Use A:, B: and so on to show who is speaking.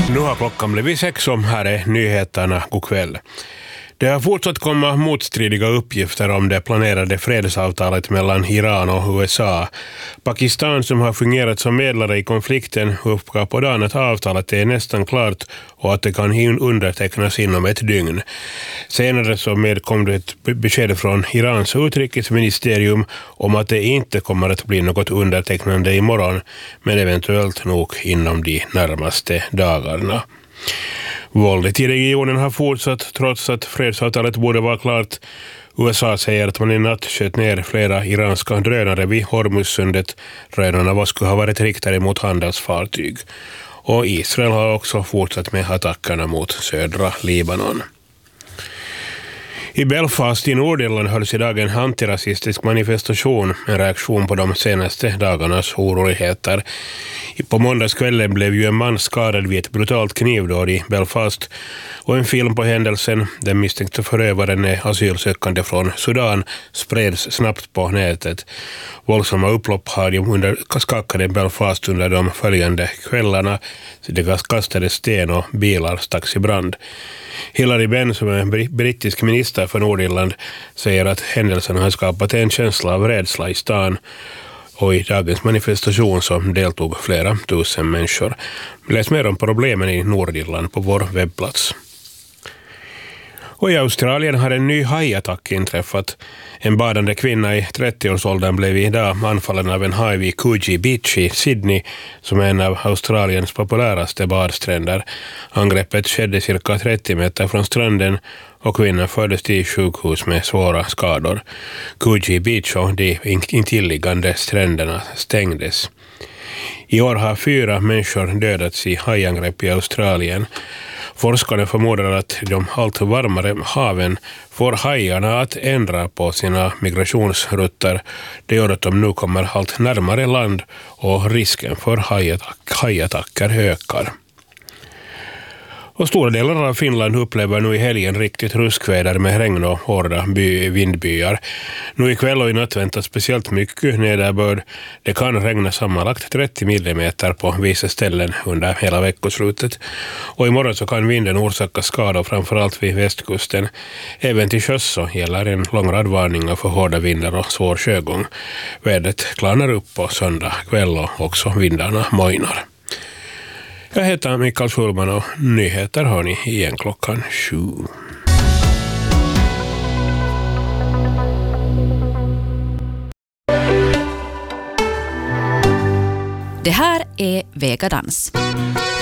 A: Nu har klockan blivit 6 och här är nyheterna. God kväll. Det har fortsatt komma motstridiga uppgifter om det planerade fredsavtalet mellan Iran och USA. Pakistan, som har fungerat som medlare i konflikten, uppgav på dagen att avtalet är nästan klart och att det kan undertecknas inom ett dygn. Senare så kom det ett besked från Irans utrikesministerium om att det inte kommer att bli något undertecknande imorgon, men eventuellt nog inom de närmaste dagarna. Våldet i regionen har fortsatt trots att fredsavtalet borde vara klart. USA säger att man i natt sköt ner flera iranska drönare vid Hormuzsundet. Drönarna skulle ha varit riktade mot handelsfartyg. Och Israel har också fortsatt med attackerna mot södra Libanon. I Belfast i Nordirland hölls idag en antirasistisk manifestation, en reaktion på de senaste dagarnas oroligheter. På måndagskvällen blev ju en man skadad vid ett brutalt knivdåd i Belfast, och en film på händelsen, den misstänkte förövaren är asylsökande från Sudan, spreds snabbt på nätet. Våldsamma upplopp har skakade Belfast under de följande kvällarna. Det kastades sten och bilar stacks i brand. Hillary Benn, som är brittisk minister för Nordirland, säger att händelsen har skapat en känsla av rädsla i stan, och i dagens manifestation så deltog flera tusen människor. Läs mer om problemen i Nordirland på vår webbplats. Och i Australien har en ny hajattack inträffat. En badande kvinna i 30-årsåldern blev idag anfallen av en haj vid Coogee Beach i Sydney, som är en av Australiens populäraste badstränder. Angreppet skedde cirka 30 meter från stranden och kvinnan fördes till sjukhus med svåra skador. Coogee Beach och de intilliggande stränderna stängdes. I år har 4 människor dödats i hajangrepp i Australien. Forskarna förmodar att de allt varmare haven får hajarna att ändra på sina migrationsrutter. Det gör att de nu kommer allt närmare land och risken för hajattacker ökar. Och stora delar av Finland upplever nu i helgen riktigt ruskväder med regn och hårda vindbyar. Nu ikväll och i natt väntas speciellt mycket nederbörd. Det kan regna sammanlagt 30 millimeter på vissa ställen under hela veckoslutet. Och imorgon så kan vinden orsaka skador framförallt vid västkusten. Även till sjöss så gäller en lång rad varningar för hårda vindar och svår sjögång. Vädret klarnar upp på söndag kväll och också vindarna mojnar. Jag heter Mikael Schulman och nyheter hör ni igen klockan 7.
B: Det här är Vegadans.